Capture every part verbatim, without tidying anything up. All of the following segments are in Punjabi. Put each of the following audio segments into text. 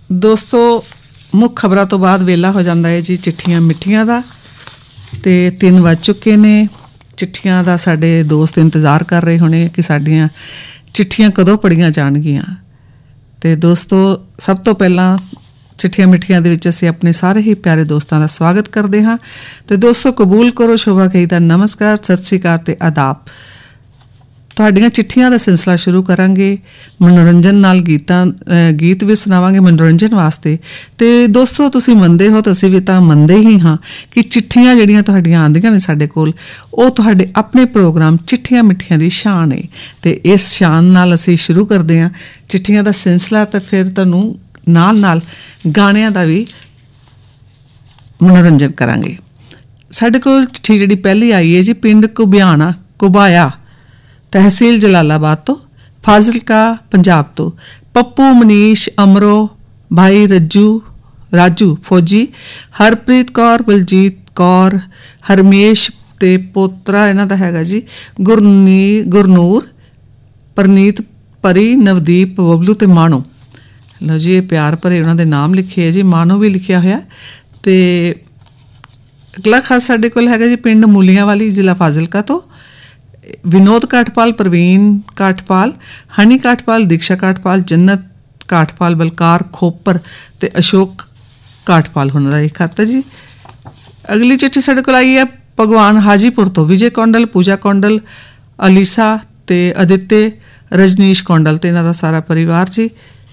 ਦੋਸਤੋ ਮੁੱਖ ਖਬਰਾਂ ਤੋਂ ਬਾਅਦ ਵੇਲਾ ਹੋ ਜਾਂਦਾ ਹੈ ਜੀ ਚਿੱਠੀਆਂ ਮਿੱਠੀਆਂ ਦਾ। ਤੇ ਤਿੰਨ ਵੱਜ ਚੁੱਕੇ ਨੇ। ਚਿੱਠੀਆਂ ਦਾ ਸਾਡੇ ਦੋਸਤ ਇੰਤਜ਼ਾਰ ਕਰ ਰਹੇ ਹੋਣੇ ਕਿ ਸਾਡੀਆਂ ਚਿੱਠੀਆਂ ਕਦੋਂ ਪੜ੍ਹੀਆਂ ਜਾਣਗੀਆਂ। ਤੇ ਦੋਸਤੋ ਸਭ ਤੋਂ ਪਹਿਲਾਂ ਚਿੱਠੀਆਂ ਮਿੱਠੀਆਂ ਦੇ ਵਿੱਚ ਅਸੀਂ ਆਪਣੇ ਸਾਰੇ ਹੀ ਪਿਆਰੇ ਦੋਸਤਾਂ ਦਾ ਸਵਾਗਤ ਕਰਦੇ ਹਾਂ। ਤੇ ਦੋਸਤੋ ਕਬੂਲ ਕਰੋ ਸ਼ੋਭਾ ਕਹੀ ਦਾ ਨਮਸਕਾਰ, ਸਤਿ ਸ਼੍ਰੀ ਅਕਾਲ ਤੇ ਆਦਾਬ। ਤੁਹਾਡੀਆਂ ਚਿੱਠੀਆਂ ਦਾ ਸਿਲਸਿਲਾ ਸ਼ੁਰੂ ਕਰਾਂਗੇ। ਮਨੋਰੰਜਨ ਨਾਲ ਗੀਤਾਂ ਗੀਤ ਵੀ ਸੁਣਾਵਾਂਗੇ ਮਨੋਰੰਜਨ ਵਾਸਤੇ। ਅਤੇ ਦੋਸਤੋ ਤੁਸੀਂ ਮੰਨਦੇ ਹੋ ਤਾਂ ਅਸੀਂ ਵੀ ਤਾਂ ਮੰਨਦੇ ਹੀ ਹਾਂ ਕਿ ਚਿੱਠੀਆਂ ਜਿਹੜੀਆਂ ਤੁਹਾਡੀਆਂ ਆਉਂਦੀਆਂ ਨੇ ਸਾਡੇ ਕੋਲ, ਉਹ ਤੁਹਾਡੇ ਆਪਣੇ ਪ੍ਰੋਗਰਾਮ ਚਿੱਠੀਆਂ ਮਿੱਠੀਆਂ ਦੀ ਸ਼ਾਨ ਹੈ। ਅਤੇ ਇਸ ਸ਼ਾਨ ਨਾਲ ਅਸੀਂ ਸ਼ੁਰੂ ਕਰਦੇ ਹਾਂ ਚਿੱਠੀਆਂ ਦਾ ਸਿਲਸਿਲਾ। ਤਾਂ ਫਿਰ ਤੁਹਾਨੂੰ ਨਾਲ ਨਾਲ ਗਾਣਿਆਂ ਦਾ ਵੀ ਮਨੋਰੰਜਨ ਕਰਾਂਗੇ। ਸਾਡੇ ਕੋਲ ਚਿੱਠੀ ਜਿਹੜੀ ਪਹਿਲੀ ਆਈ ਹੈ ਜੀ ਪਿੰਡ ਘੁਬਿਆਣਾ ਘੁਬਾਇਆ, ਤਹਿਸੀਲ ਜਲਾਲਾਬਾਦ ਤੋਂ, ਫਾਜ਼ਿਲਕਾ ਪੰਜਾਬ ਤੋਂ। ਪੱਪੂ, ਮਨੀਸ਼, ਅਮਰੋ, ਭਾਈ ਰੱਜੂ ਰਾਜੂ ਫੌਜੀ, ਹਰਪ੍ਰੀਤ ਕੌਰ, ਬਲਜੀਤ ਕੌਰ, ਹਰਮੇਸ਼ ਅਤੇ ਪੋਤਰਾ ਇਹਨਾਂ ਦਾ ਹੈਗਾ ਜੀ ਗੁਰਨੀ ਗੁਰਨੂਰ, ਪਰਨੀਤ, ਪਰੀ, ਨਵਦੀਪ, ਬਬਲੂ ਅਤੇ ਮਾਣੋ। ਲਓ ਜੀ ਇਹ ਪਿਆਰ ਭਰੇ ਉਹਨਾਂ ਦੇ ਨਾਮ ਲਿਖੇ ਹੈ ਜੀ, ਮਾਣੋ ਵੀ ਲਿਖਿਆ ਹੋਇਆ। ਅਤੇ ਅਗਲਾ ਖਾਸ ਸਾਡੇ ਕੋਲ ਹੈਗਾ ਜੀ ਪਿੰਡ ਮੂਲੀਆਂਵਾਲੀ, ਜ਼ਿਲ੍ਹਾ ਫਾਜ਼ਿਲਕਾ ਤੋਂ। ਵਿਨੋਦ ਕਾਠਪਾਲ, ਪ੍ਰਵੀਨ ਕਾਠਪਾਲ, ਹਨੀ ਕਾਠਪਾਲ, ਦੀਕਸ਼ਾ ਕਾਠਪਾਲ, ਜੰਨਤ ਕਾਠਪਾਲ, ਬਲਕਾਰ ਖੋਪਰ ਅਤੇ ਅਸ਼ੋਕ ਕਾਠਪਾਲ ਉਹਨਾਂ ਦਾ ਇਹ ਖੱਤ ਹੈ ਜੀ। ਅਗਲੀ ਚਿੱਠੀ ਸਾਡੇ ਕੋਲ ਆਈ ਹੈ ਭਗਵਾਨ ਹਾਜੀਪੁਰ ਤੋਂ। ਵਿਜੇ ਕੌਂਡਲ, ਪੂਜਾ ਕੌਂਡਲ, ਅਲੀਸਾ ਅਤੇ ਅਦਿੱਤੇ, ਰਜਨੀਸ਼ ਕੌਂਡਲ ਅਤੇ ਇਹਨਾਂ ਦਾ ਸਾਰਾ ਪਰਿਵਾਰ ਜੀ।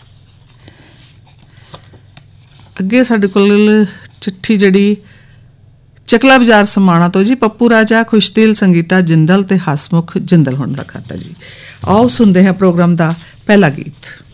ਅੱਗੇ ਸਾਡੇ ਕੋਲ ਚਿੱਠੀ ਜਿਹੜੀ ਚਕਲਾ ਬਾਜ਼ਾਰ ਸਮਾਣਾ ਤੋਂ ਜੀ ਪੱਪੂ ਰਾਜਾ, ਖੁਸ਼ਦਿਲ, ਸੰਗੀਤਾ ਜਿੰਦਲ ਅਤੇ ਹਸਮੁਖ ਜਿੰਦਲ ਹੁਣ ਦਾ ਖਾਤਾ ਜੀ। ਆਓ ਸੁਣਦੇ ਹਾਂ ਪ੍ਰੋਗਰਾਮ ਦਾ ਪਹਿਲਾ ਗੀਤ।